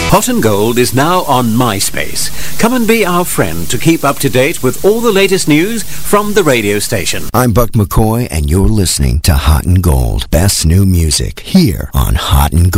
Hot and Gold is now on MySpace. Come and be our friend to keep up to date with all the latest news from the radio station. I'm Buck McCoy, and you're listening to Hot and Gold. Best new music here on Hot and Gold.